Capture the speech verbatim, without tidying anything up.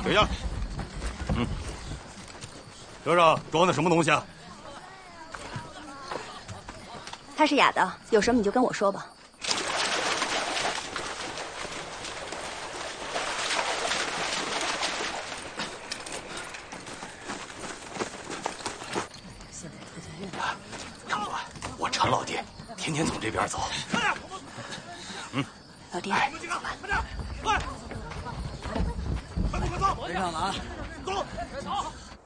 给下。嗯，这上装的什么东西啊？ 它是哑的，有什么你就跟我说吧。 长官，我陈老弟天天从这边走。嗯， 老弟， 哎， 走吧。 快，快走！快走！ 别上了啊！ 走！